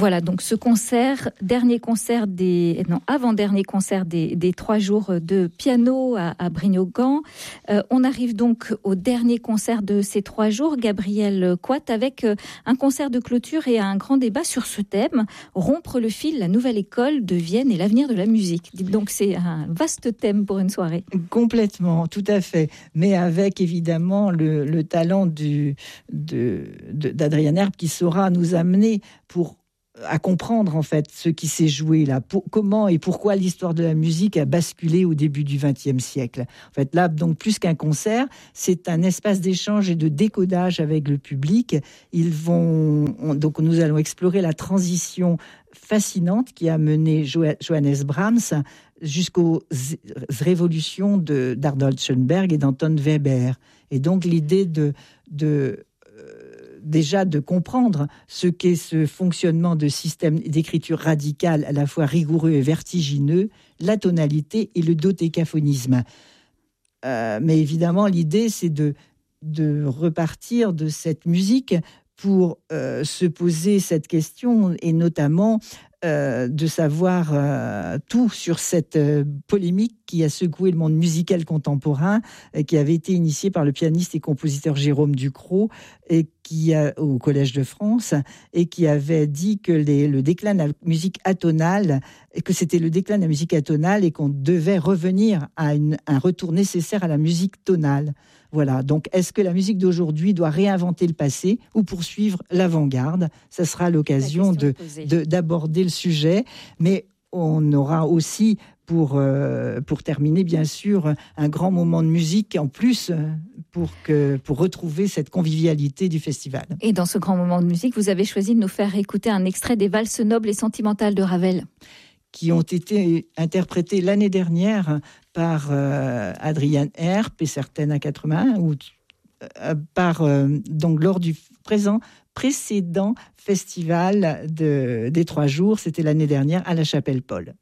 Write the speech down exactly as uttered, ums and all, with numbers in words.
Voilà, donc ce concert, dernier concert des, non, avant-dernier concert des, des trois jours de piano à, à Brignogan. Euh, on arrive donc au dernier concert de ces trois jours, Gabriel Quat, avec un concert de clôture et un grand débat sur ce thème, rompre le fil, la nouvelle école de Vienne et l'avenir de la musique. Donc c'est un vaste thème pour une soirée. Complètement, tout à fait, mais avec évidemment le, le talent du, de, de, d'Adrien Erb qui saura nous amener pour à comprendre en fait ce qui s'est joué là, pour, comment et pourquoi l'histoire de la musique a basculé au début du vingtième siècle. En fait, là, donc plus qu'un concert, c'est un espace d'échange et de décodage avec le public. Ils vont on, donc nous allons explorer la transition fascinante qui a mené jo- Johannes Brahms jusqu'aux z- révolutions de d'Arnold Schoenberg et d'Anton Weber. Et donc l'idée de de déjà de comprendre ce qu'est ce fonctionnement de système d'écriture radical à la fois rigoureux et vertigineux, la tonalité et le dodécaphonisme. Euh, mais évidemment, l'idée, c'est de, de repartir de cette musique pour euh, se poser cette question et notamment euh, de savoir euh, tout sur cette euh, polémique qui a secoué le monde musical contemporain, euh, qui avait été initiée par le pianiste et compositeur Jérôme Ducrot et qui a, au Collège de France, et qui avait dit que les, le déclin de la musique atonale, que c'était le déclin de la musique atonale et qu'on devait revenir à une, un retour nécessaire à la musique tonale. Voilà, donc est-ce que la musique d'aujourd'hui doit réinventer le passé ou poursuivre l'avant-garde ? Ça sera l'occasion de, de, d'aborder le sujet, mais on aura aussi, pour, euh, pour terminer, bien sûr, un grand moment de musique en plus pour, que, pour retrouver cette convivialité du festival. Et dans ce grand moment de musique, vous avez choisi de nous faire écouter un extrait des valses nobles et sentimentales de Ravel, qui ont été interprétées l'année dernière par euh, Adrien Erb et certaines à quatre-vingts, ou euh, par euh, donc lors du présent précédent festival de, des trois jours, c'était l'année dernière à la Chapelle Paul.